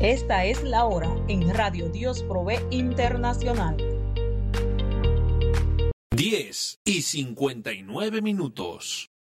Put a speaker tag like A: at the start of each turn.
A: Esta es la hora en Radio Dios Provee Internacional.
B: 10:59.